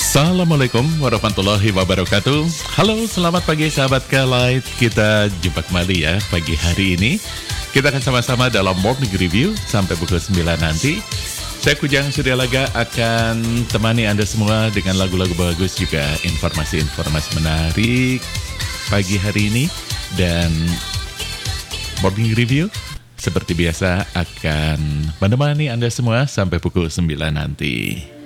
Assalamualaikum warahmatullahi wabarakatuh. Halo, selamat pagi sahabat Kelight. Kita jumpa kembali ya pagi hari ini. Kita akan sama-sama dalam Morning Review sampai pukul 9 nanti. Saya Kujang Suryalaga akan temani Anda semua dengan lagu-lagu bagus, juga informasi-informasi menarik pagi hari ini. Dan Morning Review seperti biasa akan menemani Anda semua sampai pukul 9 nanti.